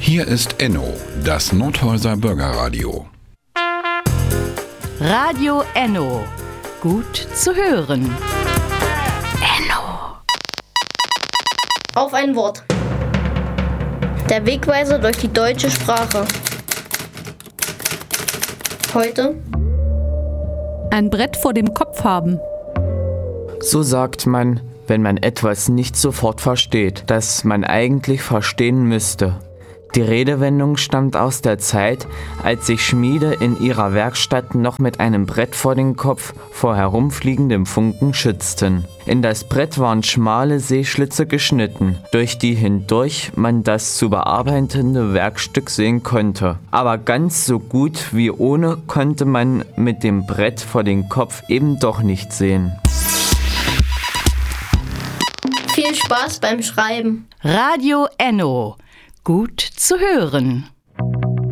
Hier ist Enno, das Nordhäuser Bürgerradio. Radio Enno. Gut zu hören. Enno. Auf ein Wort. Der Wegweiser durch die deutsche Sprache. Heute. Ein Brett vor dem Kopf haben. So sagt man, wenn man etwas nicht sofort versteht, das man eigentlich verstehen müsste. Die Redewendung stammt aus der Zeit, als sich Schmiede in ihrer Werkstatt noch mit einem Brett vor dem Kopf vor herumfliegendem Funken schützten. In das Brett waren schmale Seeschlitze geschnitten, durch die hindurch man das zu bearbeitende Werkstück sehen konnte. Aber ganz so gut wie ohne konnte man mit dem Brett vor dem Kopf eben doch nicht sehen. Viel Spaß beim Schreiben. Radio Enno. Gut zu hören.